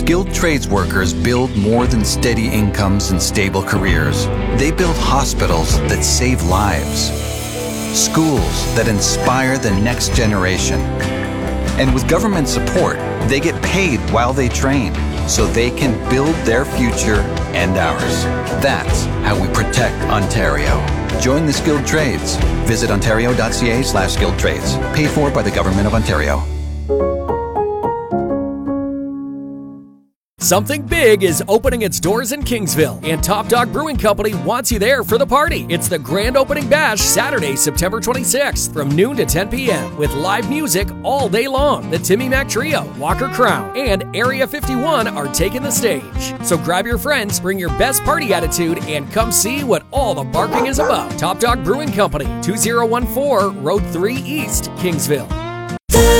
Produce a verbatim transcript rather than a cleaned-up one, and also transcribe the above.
Skilled trades workers build more than steady incomes and stable careers. They build hospitals that save lives, schools that inspire the next generation. And with government support, they get paid while they train, so they can build their future and ours. That's how we protect Ontario. Join the skilled trades. Visit ontario.ca slash skilled trades. Paid for by the Government of Ontario. Something big is opening its doors in Kingsville, and Top Dog Brewing Company wants you there for the party. It's the grand opening bash Saturday, September twenty-sixth from noon to ten p.m. with live music all day long. The Timmy Mac Trio, Walker Crown, and Area fifty-one are taking the stage. So grab your friends, bring your best party attitude, and come see what all the barking is about. Top Dog Brewing Company, two oh one four Road three East, Kingsville.